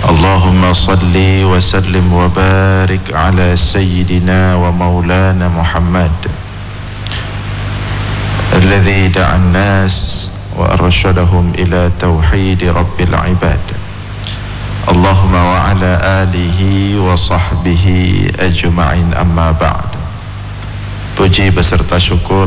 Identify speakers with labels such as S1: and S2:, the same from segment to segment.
S1: Allahumma salli wa sallim wa barik ala sayyidina wa maulana Muhammad alladhi da'an nas wa arsyadahum ila tauhid rabbil ibad. Allahumma wa ala alihi wa sahbihi ajma'in, amma ba'd. Puji beserta syukur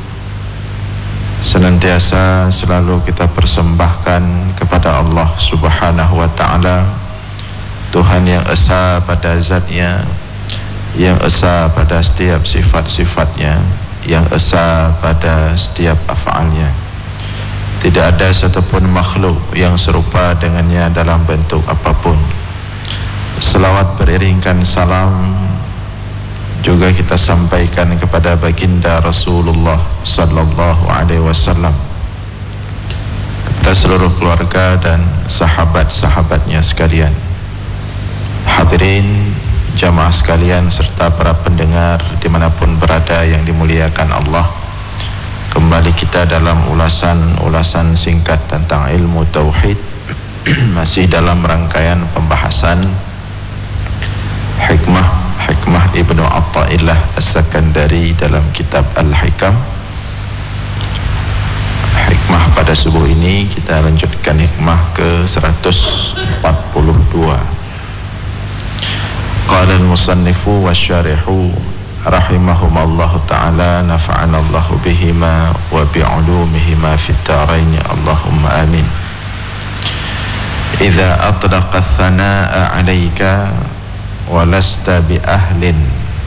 S1: senantiasa selalu kita persembahkan kepada Allah Subhanahu wa ta'ala, Tuhan yang esa pada zatnya, yang esa pada setiap sifat-sifatnya, yang esa pada setiap af'alnya. Tidak ada satupun makhluk yang serupa dengannya dalam bentuk apapun. Selawat beriringkan salam juga kita sampaikan kepada baginda Rasulullah sallallahu alaihi wasallam, kepada seluruh keluarga dan sahabat-sahabatnya sekalian. Hadirin jamaah sekalian serta para pendengar dimanapun berada yang dimuliakan Allah, kembali kita dalam ulasan singkat tentang ilmu tauhid. Masih dalam rangkaian pembahasan hikmah Ibnu Athaillah As-Sakandari dalam kitab Al-Hikam. Hikmah pada subuh ini kita lanjutkan hikmah ke 142. Qala al-musannifu wasyarihu rahimahumallahu ta'ala, nafa'anallahu bihima wa bi'ulumihima fid dharain, Allahumma amin. Idza atlaqa ath-thanaa'a 'alaika wa lasta bi ahlin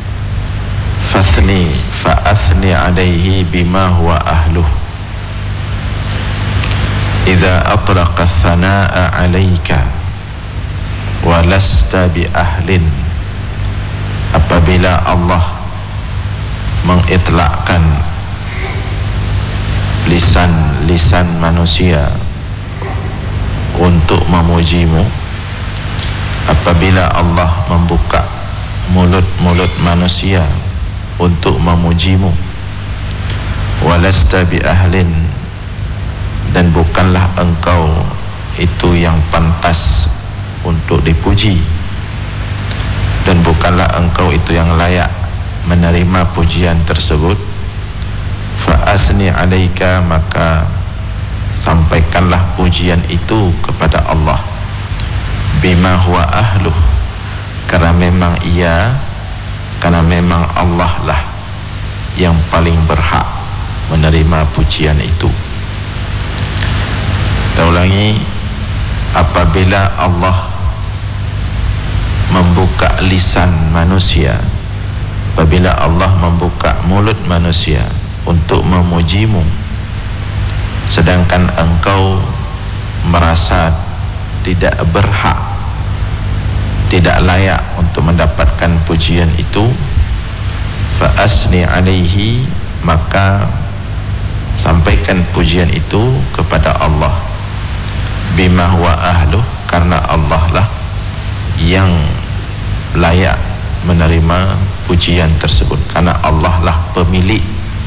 S1: fa'athni 'alaihi bima huwa ahluh. Idza atlaqa ath-thanaa'a 'alaika wa lasta bi ahlin, apabila Allah mengitlakkan lisan manusia untuk memujimu, apabila Allah membuka mulut manusia untuk memujimu, walasta bi ahlin, dan bukanlah engkau itu yang pantas untuk dipuji, dan bukanlah engkau itu yang layak menerima pujian tersebut, fa'asni 'alaika, maka sampaikanlah pujian itu kepada Allah, bima huwa ahluh, karena memang Allah lah yang paling berhak menerima pujian itu. Kita ulangi, apabila Allah membuka lisan manusia, apabila Allah membuka mulut manusia untuk memujimu, sedangkan engkau merasa tidak berhak, tidak layak untuk mendapatkan pujian itu, fa'asni 'alaihi, maka sampaikan pujian itu kepada Allah, bima huwa ahluh, karena Allah lah yang layak menerima pujian tersebut, karena Allah lah pemilik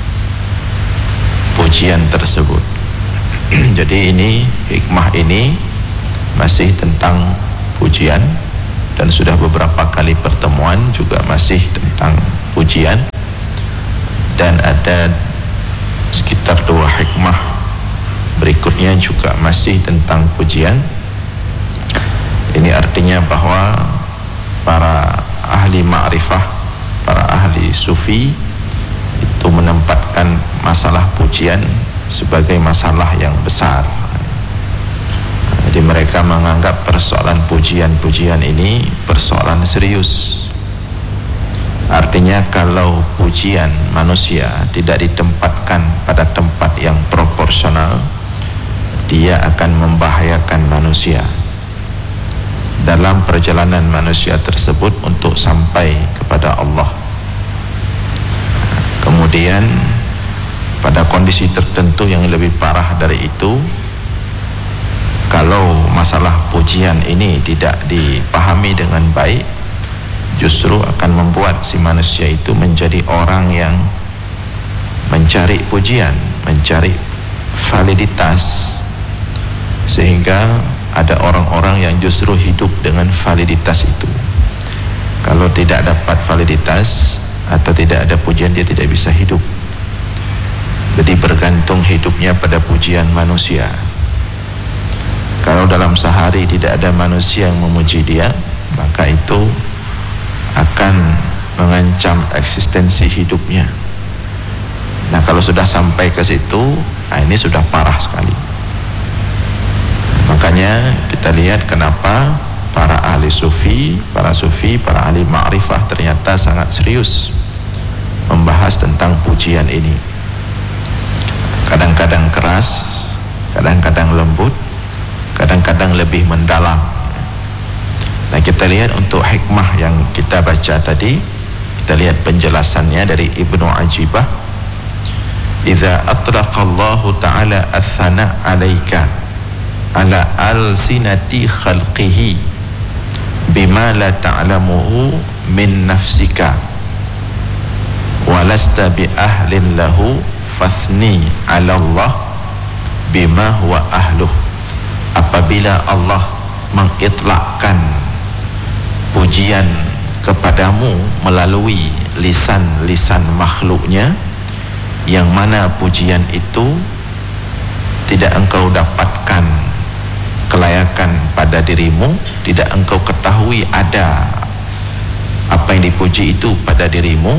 S1: pujian tersebut. Jadi ini hikmah ini masih tentang pujian, dan sudah beberapa kali pertemuan juga masih tentang pujian, dan ada sekitar 2 hikmah berikutnya juga masih tentang pujian. Ini artinya bahwa para ahli ma'rifah, para ahli sufi itu menempatkan masalah pujian sebagai masalah yang besar. Jadi mereka menganggap persoalan pujian ini persoalan serius. Artinya kalau pujian manusia tidak ditempatkan pada tempat yang proporsional, dia akan membahayakan manusia dalam perjalanan manusia tersebut untuk sampai kepada Allah. Kemudian pada kondisi tertentu yang lebih parah dari itu, kalau masalah pujian ini tidak dipahami dengan baik, justru akan membuat si manusia itu menjadi orang yang mencari pujian, mencari validitas, sehingga ada orang-orang yang justru hidup dengan validitas itu. Kalau tidak dapat validitas atau tidak ada pujian, dia tidak bisa hidup. Jadi bergantung hidupnya pada pujian manusia. Kalau dalam sehari tidak ada manusia yang memuji dia, maka itu akan mengancam eksistensi hidupnya. Nah, kalau sudah sampai ke situ, ini sudah parah sekali. Makanya kita lihat kenapa para ahli sufi, para ahli ma'rifah ternyata sangat serius membahas tentang pujian ini. Kadang-kadang keras, kadang-kadang lembut, kadang-kadang lebih mendalam. Nah, kita lihat untuk hikmah yang kita baca tadi, kita lihat penjelasannya dari Ibnu Ajibah. Idza atlaqallahu ta'ala ath-thana 'alaika ala alsinati khalqihi bima la ta'lamuhu min nafsika walasta bi ahlin lahu fathni 'ala Allah bima huwa ahluh. Apabila Allah mengitlakkan pujian kepadamu melalui lisan-lisan makhluknya, yang mana pujian itu tidak engkau dapatkan kelayakan pada dirimu, tidak engkau ketahui ada apa yang dipuji itu pada dirimu,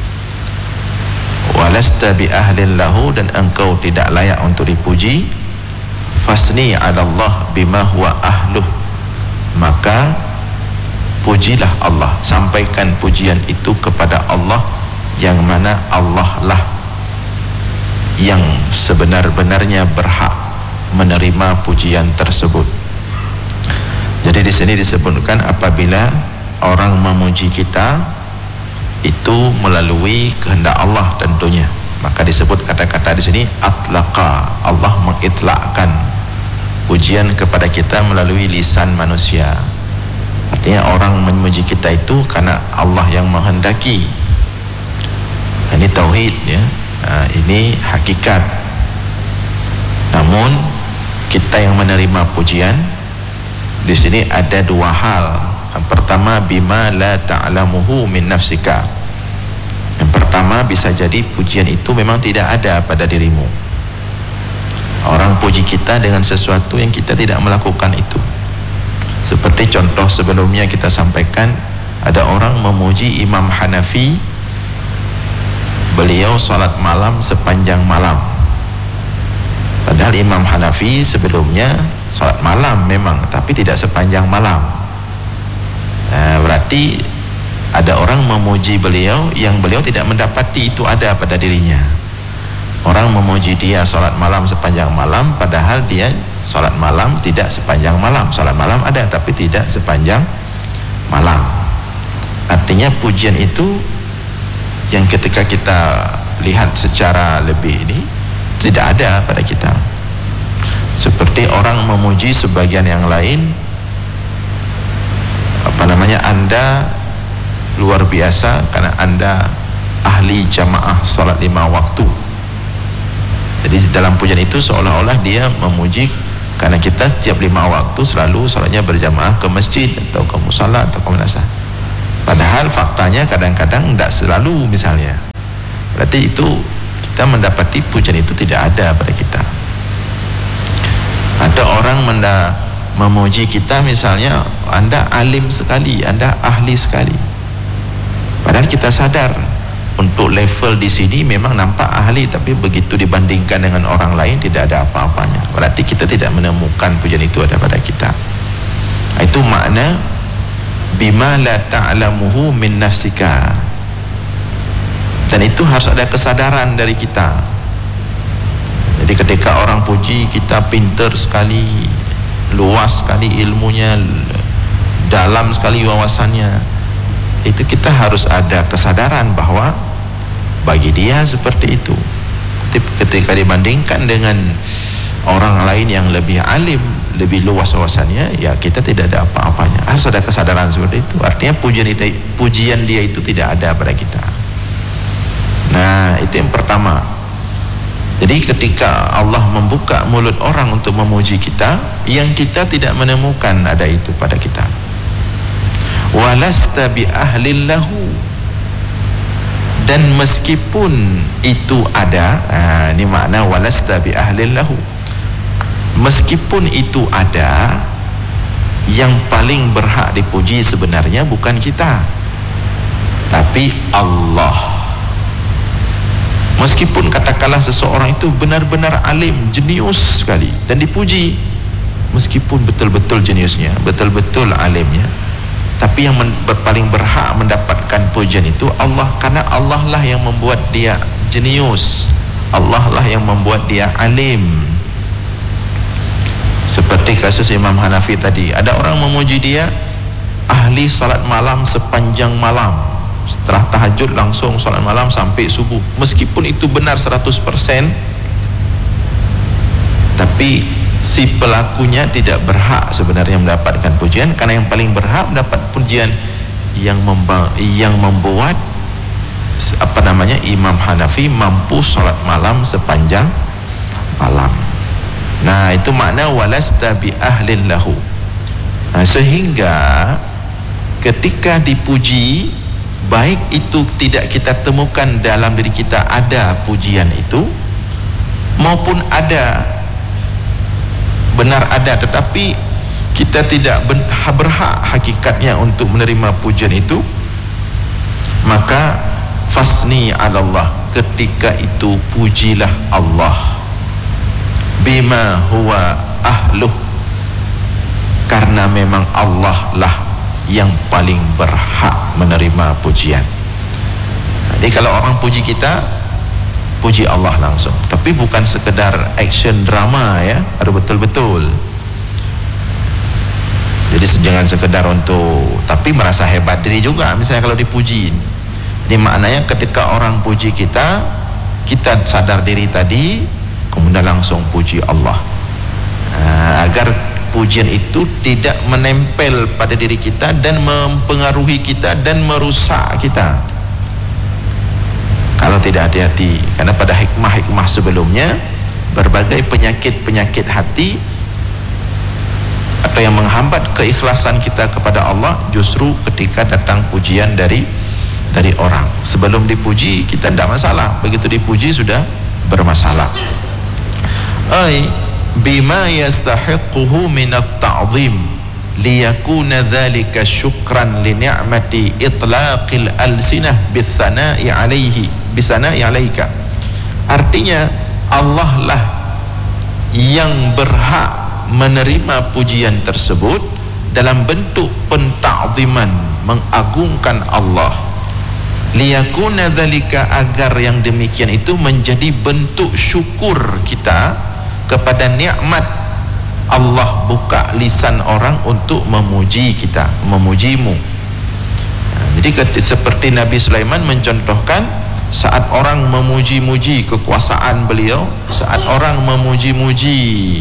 S1: walasta bi ahlin lahu, dan engkau tidak layak untuk dipuji, fasni 'ala Allah bima huwa ahluh, maka pujilah Allah, sampaikan pujian itu kepada Allah yang mana Allah lah yang sebenar-benarnya berhak menerima pujian tersebut. Jadi di sini disebutkan apabila orang memuji kita itu melalui kehendak Allah tentunya, maka disebut kata-kata di sini atlaqa, Allah mengitlakkan pujian kepada kita melalui lisan manusia. Artinya orang memuji kita itu karena Allah yang menghendaki. Ini tauhid ya. Nah, ini hakikat. Namun kita yang menerima pujian di sini ada dua hal. Yang pertama, bima la ta'lamuhu min nafsika. Yang pertama, bisa jadi pujian itu memang tidak ada pada dirimu. Orang puji kita dengan sesuatu yang kita tidak melakukan itu. Seperti contoh sebelumnya kita sampaikan, ada orang memuji Imam Hanafi, beliau salat malam sepanjang malam. Padahal Imam Hanafi sebelumnya salat malam memang, tapi tidak sepanjang malam. Berarti ada orang memuji beliau yang beliau tidak mendapati itu ada pada dirinya. Orang memuji dia salat malam sepanjang malam, padahal dia salat malam tidak sepanjang malam. Salat malam ada tapi tidak sepanjang malam. Artinya pujian itu yang ketika kita lihat secara lebih ini tidak ada pada kita. Seperti orang memuji sebagian yang lain, Anda luar biasa karena Anda ahli jamaah salat 5 waktu. Jadi dalam pujian itu seolah-olah dia memuji karena kita setiap 5 waktu selalu salatnya berjamaah ke masjid atau ke musala atau ke madrasah. Padahal faktanya kadang-kadang tidak selalu misalnya. Berarti itu kita mendapati pujian itu tidak ada pada kita. Ada orang memuji kita misalnya, Anda alim sekali, Anda ahli sekali. Padahal kita sadar untuk level di sini memang nampak ahli, tapi begitu dibandingkan dengan orang lain tidak ada apa-apanya. Berarti kita tidak menemukan pujian itu ada pada kita. Itu makna bima la ta'lamuhu min nafsika. Dan itu harus ada kesadaran dari kita. Jadi ketika orang puji kita pintar sekali, luas sekali ilmunya, dalam sekali wawasannya, itu kita harus ada kesadaran bahwa bagi dia seperti itu. Ketika dibandingkan dengan orang lain yang lebih alim, lebih luas wawasannya, ya kita tidak ada apa-apanya. Harus ada kesadaran seperti itu. Artinya pujian dia itu tidak ada pada kita. Nah, itu yang pertama. Jadi ketika Allah membuka mulut orang untuk memuji kita, yang kita tidak menemukan ada itu pada kita. Walasta bi ahlil lahu, dan meskipun itu ada, ini makna walasta bi ahlil lahu, meskipun itu ada, yang paling berhak dipuji sebenarnya bukan kita, tapi Allah. Meskipun katakanlah seseorang itu benar-benar alim, jenius sekali dan dipuji, meskipun betul-betul jeniusnya, betul-betul alimnya, tapi yang paling berhak mendapatkan pujian itu Allah, karena Allah lah yang membuat dia jenius, Allah lah yang membuat dia alim. Seperti kasus Imam Hanafi tadi, ada orang memuji dia ahli salat malam sepanjang malam, setelah tahajud langsung salat malam sampai subuh. Meskipun itu benar 100%, tapi si pelakunya tidak berhak sebenarnya mendapatkan pujian, karena yang paling berhak mendapat pujian yang membuat Imam Hanafi mampu salat malam sepanjang malam. Nah, itu makna walasta bi ahlin lahu. Nah, sehingga ketika dipuji, baik itu tidak kita temukan dalam diri kita ada pujian itu, maupun ada, benar ada, tetapi kita tidak berhak hakikatnya untuk menerima pujian itu, maka fasni ala Allah, ketika itu pujilah Allah, bima huwa ahluh, karena memang Allah lah yang paling berhak menerima pujian. Jadi kalau orang puji kita, puji Allah langsung, tapi bukan sekedar action drama ya, harus betul-betul. Jadi jangan sekedar untuk, tapi merasa hebat diri juga misalnya kalau dipuji. Ini maknanya ketika orang puji kita, kita sadar diri tadi, kemudian langsung puji Allah, agar pujian itu tidak menempel pada diri kita dan mempengaruhi kita dan merusak kita kalau tidak hati-hati. Karena pada hikmah-hikmah sebelumnya, berbagai penyakit-penyakit hati atau yang menghambat keikhlasan kita kepada Allah justru ketika datang pujian dari orang. Sebelum dipuji kita tidak masalah, begitu dipuji sudah bermasalah. Bima yastahiquhu minat ta'zim liyakuna dhalika syukran li ni'mati itlaqil alsinah bisana'i alaihi bisana'i alaika. Artinya Allah lah yang berhak menerima pujian tersebut dalam bentuk pentakziman, mengagungkan Allah. Liyakuna dhalika, agar yang demikian itu menjadi bentuk syukur kita kepada nikmat Allah buka lisan orang untuk memuji kita, memujimu. Jadi seperti Nabi Sulaiman mencontohkan, saat orang memuji-muji kekuasaan beliau, saat orang memuji-muji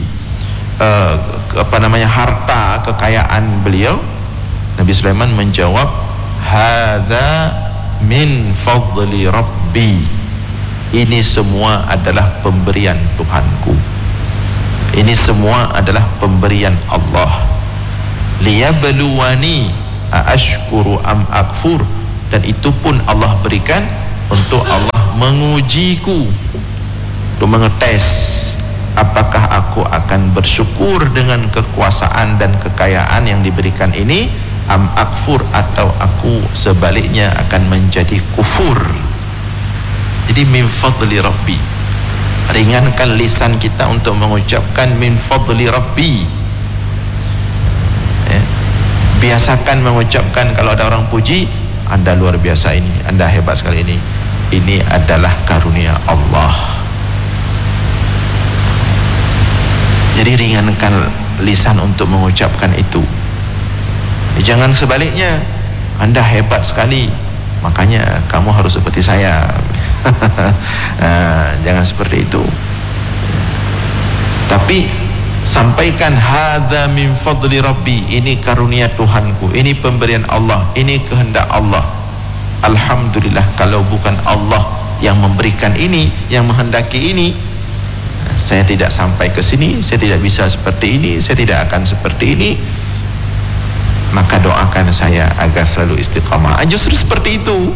S1: harta kekayaan beliau, Nabi Sulaiman menjawab, hadza min fadli rabbi, ini semua adalah pemberian Tuhanku, ini semua adalah pemberian Allah. Liyabluwani aashkuru am akfur, dan itu pun Allah berikan untuk Allah mengujiku, untuk mengetes apakah aku akan bersyukur dengan kekuasaan dan kekayaan yang diberikan ini, am akfur, atau aku sebaliknya akan menjadi kufur. Jadi min fadli rabbi, ringankan lisan kita untuk mengucapkan min fadli rabbi. Biasakan mengucapkan kalau ada orang puji, Anda luar biasa ini, Anda hebat sekali ini adalah karunia Allah. Jadi ringankan lisan untuk mengucapkan itu. Jangan sebaliknya, Anda hebat sekali, makanya kamu harus seperti saya. Jangan seperti itu. Tapi sampaikan hadza min fadli rabbi, ini karunia Tuhanku, ini pemberian Allah, ini kehendak Allah. Alhamdulillah, kalau bukan Allah yang memberikan ini, yang menghendaki ini, saya tidak sampai ke sini, saya tidak bisa seperti ini, saya tidak akan seperti ini, maka doakan saya agar selalu istiqamah. Justru seperti itu.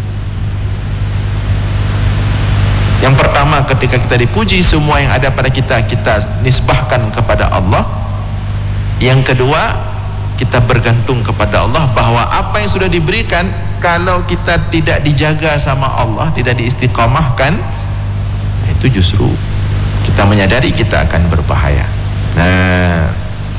S1: Yang pertama, ketika kita dipuji, semua yang ada pada kita nisbahkan kepada Allah. Yang kedua, kita bergantung kepada Allah, bahwa apa yang sudah diberikan, kalau kita tidak dijaga sama Allah, tidak diistiqamahkan, itu justru kita menyadari kita akan berbahaya. Nah,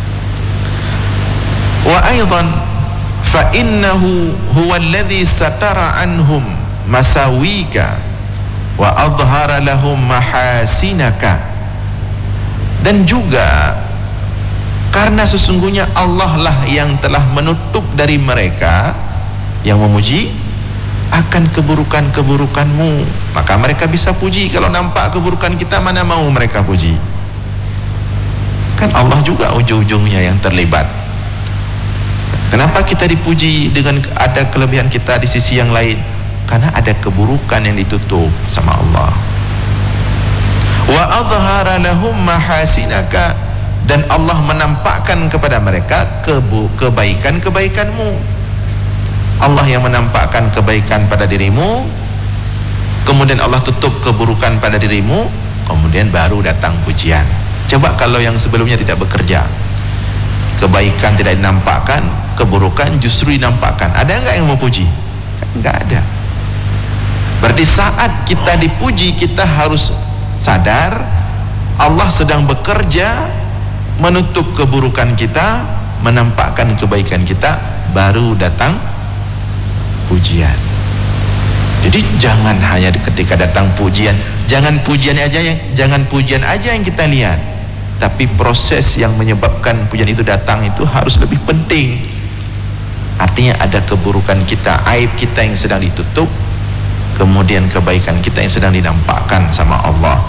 S1: wa aidan fa innahu huwa alladhi satara anhum masawika wa adhara lahum mahasinaka. Dan juga karena sesungguhnya Allah lah yang telah menutup dari mereka yang memuji akan keburukan-keburukanmu, maka mereka bisa puji. Kalau nampak keburukan kita, mana mau mereka puji? Kan Allah juga ujung-ujungnya yang terlibat. Kenapa kita dipuji dengan ada kelebihan kita di sisi yang lain? Karena ada keburukan yang ditutup sama Allah. Wa adhara lahum mahasinaka, dan Allah menampakkan kepada mereka kebaikan-kebaikanmu. Allah yang menampakkan kebaikan pada dirimu, kemudian Allah tutup keburukan pada dirimu, kemudian baru datang pujian. Coba kalau yang sebelumnya tidak bekerja, kebaikan tidak dinampakkan, keburukan justru dinampakkan, ada enggak yang mau puji? Enggak ada. Berarti saat kita dipuji, kita harus sadar Allah sedang bekerja menutup keburukan kita, menampakkan kebaikan kita, baru datang pujian. Jadi jangan hanya ketika datang pujian, jangan pujian aja yang kita lihat, tapi proses yang menyebabkan pujian itu datang itu harus lebih penting. Artinya ada keburukan kita, aib kita yang sedang ditutup, kemudian kebaikan kita yang sedang dinampakkan sama Allah.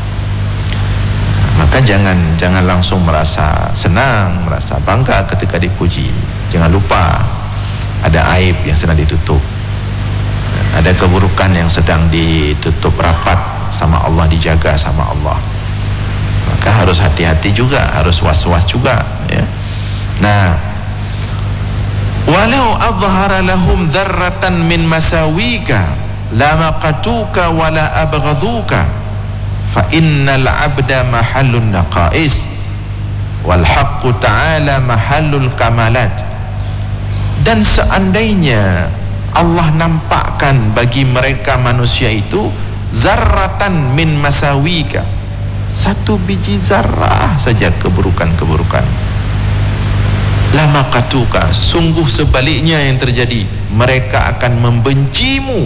S1: Maka jangan langsung merasa senang, merasa bangga ketika dipuji. Jangan lupa ada aib yang sedang ditutup, ada keburukan yang sedang ditutup rapat sama Allah, dijaga sama Allah. Maka harus hati-hati juga, harus was-was juga, ya. Nah, walau adhara lahum dzarratan min masawika la maqatuka wala abghaduka fa innal abda mahallun naqais wal haqqu ta'ala mahallul kamalat. Dan seandainya Allah nampakkan bagi mereka manusia itu zarratan min masawika, satu biji zarrah saja keburukan-keburukan, lama katuka, sungguh sebaliknya yang terjadi, mereka akan membencimu.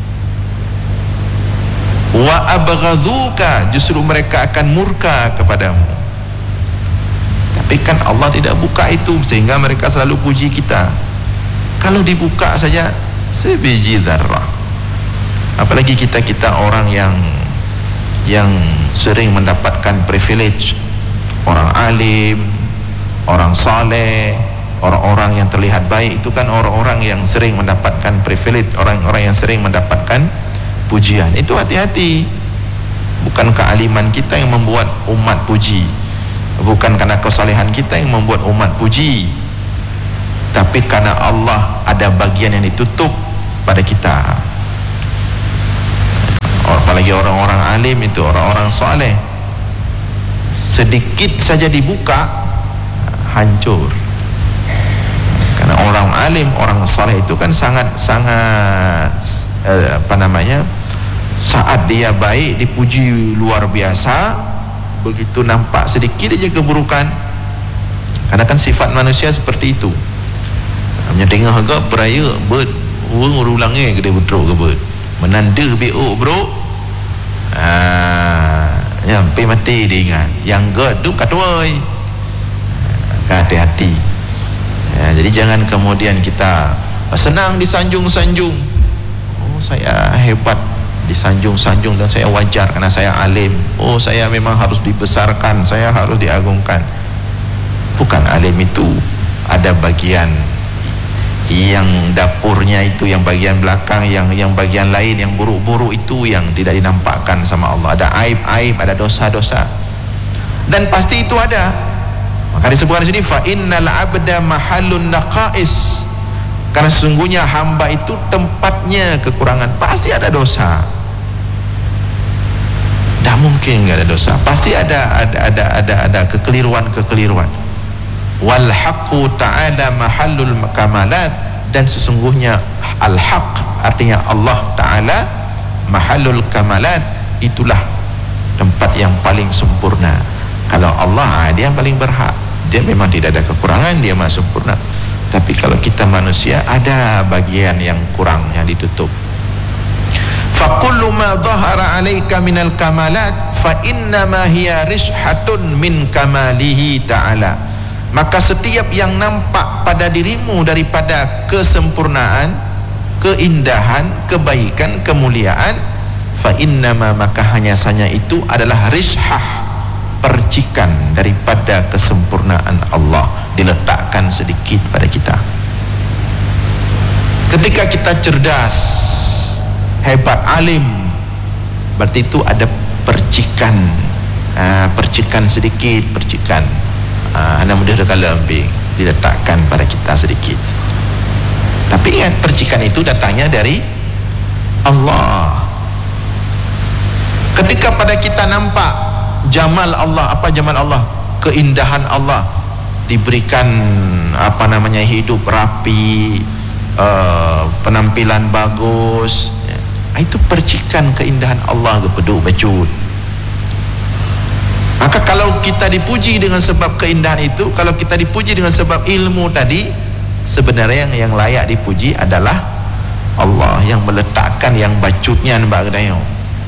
S1: Wa abghaduka, justru mereka akan murka kepadamu. Tapi kan Allah tidak buka itu, sehingga mereka selalu puji kita. Kalau dibuka saja sebiji zarrah, apalagi kita orang yang sering mendapatkan privilege, orang alim, orang saleh, orang-orang yang terlihat baik, itu kan orang-orang yang sering mendapatkan privilege, orang-orang yang sering mendapatkan pujian. Itu hati-hati. Bukan kealiman kita yang membuat umat puji, bukan karena kesalehan kita yang membuat umat puji, tapi karena Allah ada bagian yang ditutup pada kita. Apalagi orang-orang alim itu, orang-orang saleh, sedikit saja dibuka hancur. Karena orang alim, orang saleh itu kan sangat saat dia baik dipuji luar biasa, begitu nampak sedikit aja keburukan. Karena kan sifat manusia seperti itu. Menyedengah agak beraya bet urulangnya ke dia betruk ke bet menanda beok bro, sampai mati dia ingat yang god tu katuai. Hati-hati, ya. Jadi jangan kemudian kita senang disanjung-sanjung, oh saya hebat, disanjung-sanjung dan saya wajar karena saya alim, oh saya memang harus dibesarkan, saya harus diagungkan. Bukan, alim itu ada bagian Yang dapurnya itu, yang bagian belakang, yang bagian lain, yang buruk-buruk itu yang tidak dinampakkan sama Allah. Ada aib-aib, ada dosa-dosa, dan pasti itu ada. Maka disebutkan di sini fa innal abda mahallun naqais, karena sesungguhnya hamba itu tempatnya kekurangan. Pasti ada dosa, tidak mungkin nggak ada dosa. Pasti ada kekeliruan. Wal haqqu ta'ala mahallul kamalat, dan sesungguhnya al haq artinya Allah Ta'ala, mahallul kamalat, itulah tempat yang paling sempurna. Kalau Allah, dia yang paling berhak, dia memang tidak ada kekurangan, dia maha sempurna. Tapi kalau kita manusia, ada bagian yang kurang, yang ditutup. Fa kullu ma dhahara 'alaika minal kamalat fa innama hiya rishatun min kamalihi ta'ala. Maka setiap yang nampak pada dirimu daripada kesempurnaan, keindahan, kebaikan, kemuliaan, fa innama, maka hanya saja itu adalah rishah, percikan daripada kesempurnaan Allah diletakkan sedikit pada kita. Ketika kita cerdas, hebat, alim, berarti itu ada percikan, percikan sedikit, percikan. Anak muda kalau lebih diletakkan pada kita sedikit. Tapi ingat, percikan itu datangnya dari Allah. Ketika pada kita nampak jamal Allah, apa jamal Allah? Keindahan Allah, diberikan hidup rapi, penampilan bagus, itu percikan keindahan Allah kepedu becut. Maka kalau kita dipuji dengan sebab keindahan itu, kalau kita dipuji dengan sebab ilmu tadi, sebenarnya yang layak dipuji adalah Allah yang meletakkan yang bacutnya nampak kedayo.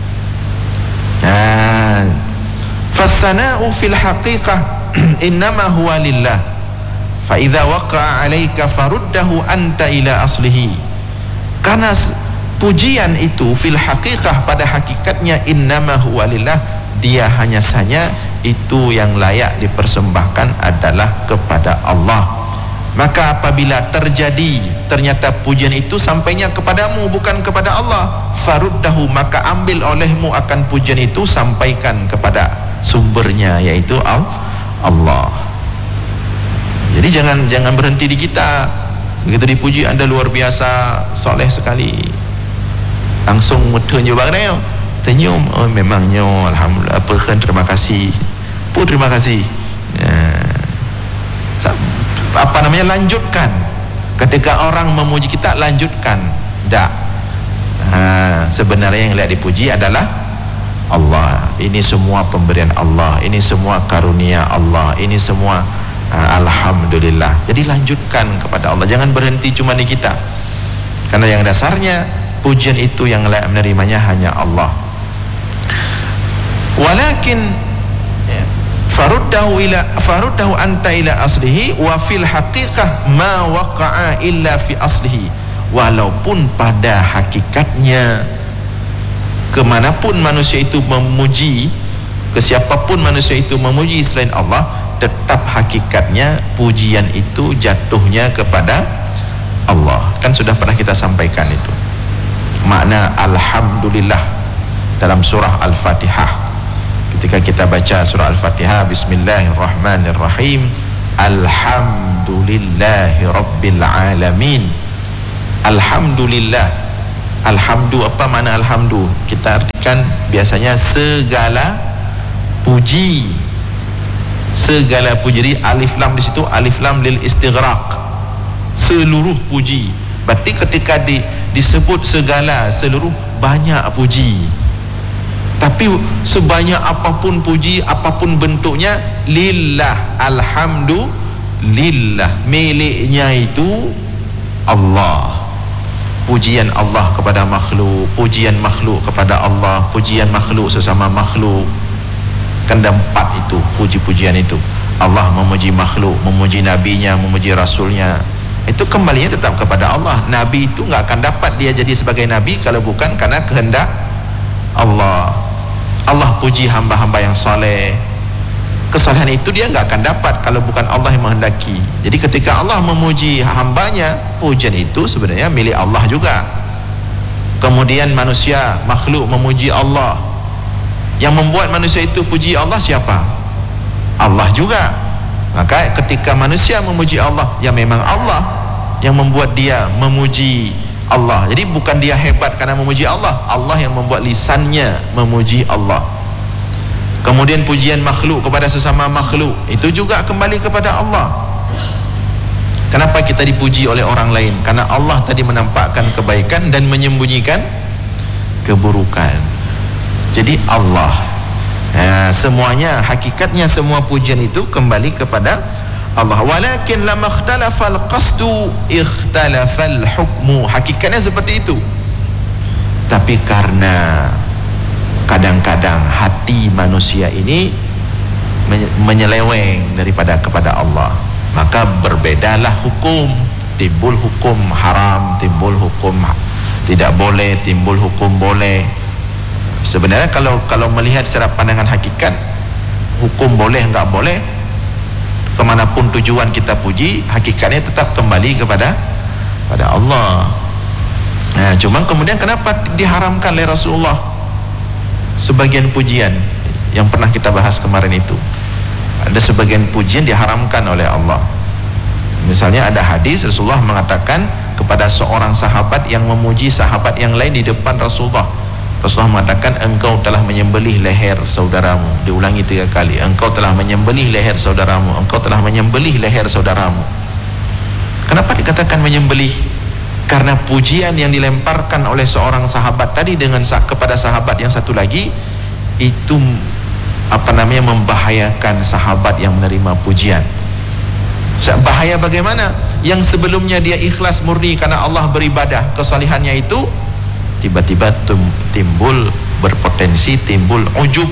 S1: Fasana'u fil haqiqah innama huwa lillah, fa idza waqa'a 'alaika faruddahu anta ila aslihi. Karena pujian itu fil haqiqah, pada hakikatnya, innama huwa lillah, dia hanya saja itu yang layak dipersembahkan adalah kepada Allah. Maka apabila ternyata pujian itu sampainya kepadamu, bukan kepada Allah, faruddahu, maka ambil olehmu akan pujian itu, sampaikan kepada sumbernya, yaitu Allah. Jadi jangan berhenti di kita. Begitu dipuji, Anda luar biasa, soleh sekali, langsung mutun juga kan, senyum, oh memangnya alhamdulillah, terima kasih pun, terima kasih. Lanjutkan. Ketika orang memuji kita, lanjutkan. Tak. Sebenarnya yang layak dipuji adalah Allah. Ini semua pemberian Allah, ini semua karunia Allah, ini semua alhamdulillah. Jadi lanjutkan kepada Allah, jangan berhenti cuma di kita. Karena yang dasarnya pujian itu yang layak menerimanya hanya Allah. Walakin faruddahu anta ila aslihi wa fil haqiqah ma waqa'a illa fi aslihi. Walaupun pada hakikatnya, kemanapun manusia itu memuji, ke siapapun manusia itu memuji selain Allah, tetap hakikatnya pujian itu jatuhnya kepada Allah. Kan sudah pernah kita sampaikan itu makna alhamdulillah dalam surah Al-Fatihah. Ketika kita baca surah Al-Fatihah, bismillahirrahmanirrahim, alhamdulillahi rabbil alamin. Alhamdulillah. Alhamdu, apa makna alhamdu? Kita artikan biasanya segala puji. Segala puji. Jadi alif lam di situ, alif lam lil istighraq, seluruh puji. Berarti ketika disebut segala, seluruh, banyak puji. Tapi sebanyak apapun puji, apapun bentuknya, lillah, alhamdulillah, miliknya itu Allah. Pujian Allah kepada makhluk, pujian makhluk kepada Allah, pujian makhluk sesama makhluk. Kan ada 4 itu puji-pujian itu. Allah memuji makhluk, memuji nabinya, memuji rasulnya, itu kembalinya tetap kepada Allah. Nabi itu enggak akan dapat dia jadi sebagai nabi kalau bukan karena kehendak Allah. Allah puji hamba-hamba yang soleh, kesalahan itu dia nggak akan dapat kalau bukan Allah yang menghendaki. Jadi ketika Allah memuji hambanya, pujian itu sebenarnya milik Allah juga. Kemudian manusia, makhluk memuji Allah, yang membuat manusia itu puji Allah siapa? Allah juga. Maka ketika manusia memuji Allah, ya memang Allah yang membuat dia memuji Allah. Jadi bukan dia hebat karena memuji Allah, Allah yang membuat lisannya memuji Allah. Kemudian pujian makhluk kepada sesama makhluk, itu juga kembali kepada Allah. Kenapa kita dipuji oleh orang lain? Karena Allah tadi menampakkan kebaikan dan menyembunyikan keburukan. Jadi Allah, semuanya, hakikatnya semua pujian itu kembali kepada Allah. Walakin lamma ikhtalafal qasdu ikhtalafal hukmu. Hakikatnya seperti itu. Tapi karena kadang-kadang hati manusia ini menyeleweng daripada kepada Allah, maka berbedalah hukum. Timbul hukum haram, timbul hukum tidak boleh, timbul hukum boleh. Sebenarnya kalau melihat secara pandangan hakikat, hukum boleh enggak boleh, kemanapun tujuan kita puji, hakikatnya tetap kembali kepada Allah. Nah, cuman kemudian kenapa diharamkan oleh Rasulullah sebagian pujian yang pernah kita bahas kemarin itu? Ada sebagian pujian diharamkan oleh Allah. Misalnya ada hadis Rasulullah mengatakan kepada seorang sahabat yang memuji sahabat yang lain di depan Rasulullah. Rasulullah mengatakan, engkau telah menyembelih leher saudaramu. Diulangi 3 kali. Engkau telah menyembelih leher saudaramu. Engkau telah menyembelih leher saudaramu. Kenapa dikatakan menyembelih? Karena pujian yang dilemparkan oleh seorang sahabat tadi kepada sahabat yang satu lagi, itu membahayakan sahabat yang menerima pujian. Bahaya bagaimana? Yang sebelumnya dia ikhlas murni karena Allah beribadah, kesalihannya itu tiba-tiba timbul berpotensi timbul ujub.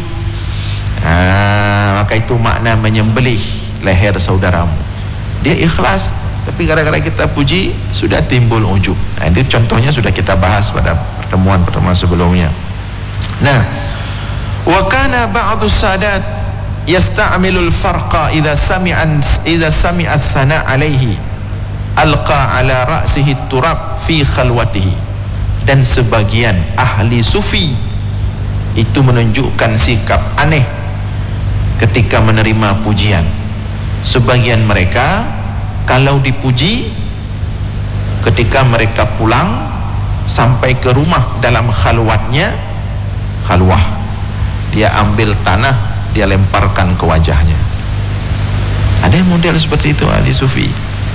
S1: Maka itu makna menyembelih leher saudaramu. Dia ikhlas, tapi gara-gara kita puji sudah timbul ujub. Ini contohnya sudah kita bahas pada pertemuan sebelumnya. Nah, wa kana ba'dus sadat yasta'milul farqa idza sami'a thana alaihi alqa ala ra'sihi turab fi khalwatihi. Dan sebagian ahli sufi itu menunjukkan sikap aneh ketika menerima pujian. Sebagian mereka kalau dipuji, ketika mereka pulang sampai ke rumah dalam khalwatnya, khalwah, dia ambil tanah, dia lemparkan ke wajahnya. Ada yang model seperti itu ahli sufi.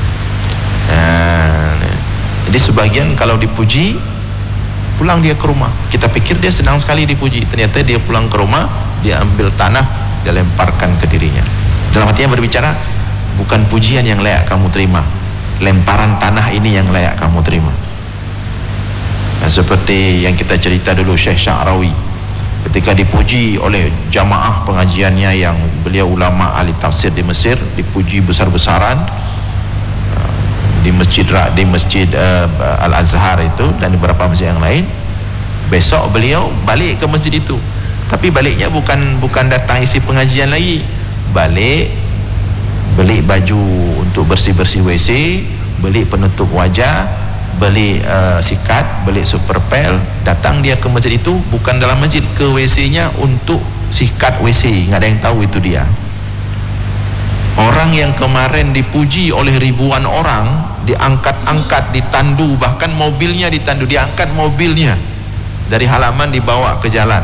S1: Jadi sebagian kalau dipuji, pulang dia ke rumah, kita pikir dia senang sekali dipuji, ternyata dia pulang ke rumah, dia ambil tanah, dia lemparkan ke dirinya. Dalam hatinya berbicara, bukan pujian yang layak kamu terima, lemparan tanah ini yang layak kamu terima. Nah, seperti yang kita cerita dulu, Syekh Sya'rawi ketika dipuji oleh jamaah pengajiannya yang beliau ulama ahli tafsir di Mesir, dipuji besar-besaran di masjid Al-Azhar itu dan di beberapa masjid yang lain. Besok beliau balik ke masjid itu, tapi baliknya bukan datang isi pengajian lagi, beli baju untuk bersih-bersih WC, beli penutup wajah, beli sikat, beli super pel. Datang dia ke masjid itu, bukan dalam masjid, ke WC-nya untuk sikat WC. Nggak ada yang tahu itu dia. Orang yang kemarin dipuji oleh ribuan orang, diangkat-angkat, ditandu, bahkan mobilnya ditandu, diangkat mobilnya dari halaman dibawa ke jalan.